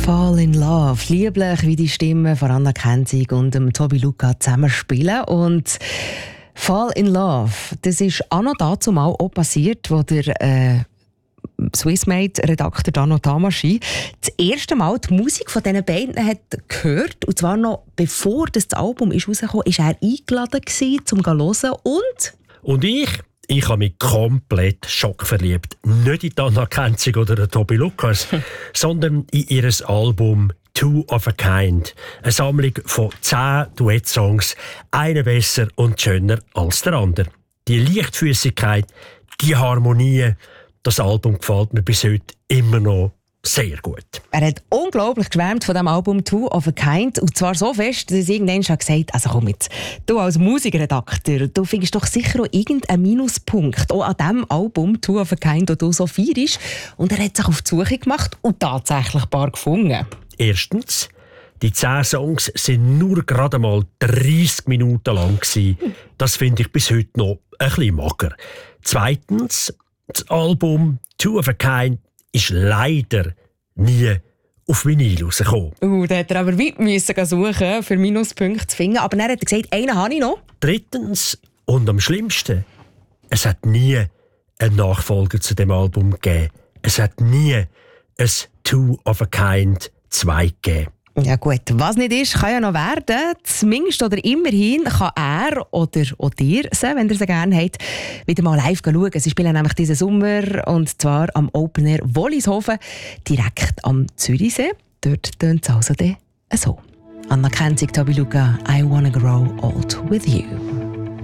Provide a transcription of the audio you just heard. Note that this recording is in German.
Fall in Love. Lieblich, wie die Stimmen von Anna Kenzig und dem Tobi Luca zusammen spielen. Und Fall in Love, das ist auch noch dazu mal auch passiert, wo der Swissmade-Redakteur Dano Tamaschi das erste Mal die Musik von diesen beiden hat gehört. Und zwar noch bevor das Album rausgekommen ist, er eingeladen gewesen, um zu hören. Und ich habe mich komplett schockverliebt. Nicht in Anna Kenzig oder den Tobi Lukas, sondern in ihr Album «Two of a Kind». Eine Sammlung von 10 Duettsongs, einer besser und schöner als der andere. Die Leichtfüßigkeit, die Harmonie, das Album gefällt mir bis heute immer noch sehr gut. Er hat unglaublich geschwärmt von dem Album «Two of a Kind». Und zwar so fest, dass irgendwann schon gesagt hat, also komm jetzt, du als Musikredakteur, du findest doch sicher auch irgendeinen Minuspunkt, auch an diesem Album «Two of a Kind», das du so feierst. Und er hat sich auf die Suche gemacht und tatsächlich ein paar gefunden. Erstens, die 10 Songs sind nur gerade mal 30 Minuten lang gewesen. Das finde ich bis heute noch ein bisschen mager. Zweitens, das Album «Two of a Kind» ist leider nie auf Vinyl rausgekommen. Da hat er aber weit müssen suchen, für Minuspunkte zu finden. Aber dann hat er gesagt, einen habe ich noch. Drittens und am schlimmsten, es hat nie einen Nachfolger zu dem Album gegeben. Es hat nie ein «Two of a Kind» 2 gegeben. Ja gut, was nicht ist, kann ja noch werden. Zumindest oder immerhin kann er oder auch ihr, wenn ihr sie gerne habt, wieder mal live schauen. Sie spielen nämlich diesen Sommer, und zwar am Open Air Wollishofen, direkt am Zürichsee. Dort tönt es also so. Anna Kenzig, Tobi Luca, «I Wanna Grow Old With You».